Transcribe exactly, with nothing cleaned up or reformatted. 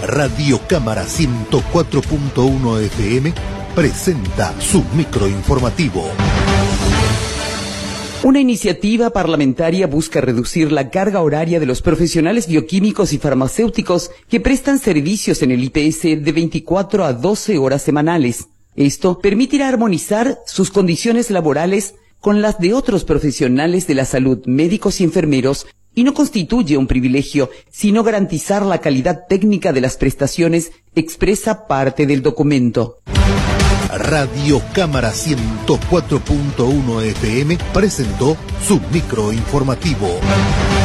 Radio Cámara ciento cuatro punto uno F M presenta su microinformativo. Una iniciativa parlamentaria busca reducir la carga horaria de los profesionales bioquímicos y farmacéuticos que prestan servicios en el I P S de veinticuatro a doce horas semanales. Esto permitirá armonizar sus condiciones laborales con las de otros profesionales de la salud, médicos y enfermeros, y no constituye un privilegio, sino garantizar la calidad técnica de las prestaciones, expresa parte del documento. Radio Cámara ciento cuatro punto uno F M presentó su microinformativo.